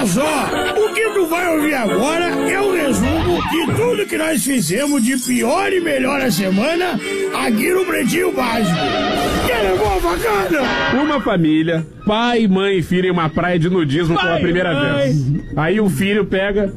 Olha só, o que tu vai ouvir agora é o resumo de tudo que nós fizemos de pior e melhor a semana aqui no Pretinho Básico. Que levou a facada? Uma família, pai, mãe e filho em uma praia de nudismo pela primeira vez. Aí o filho pega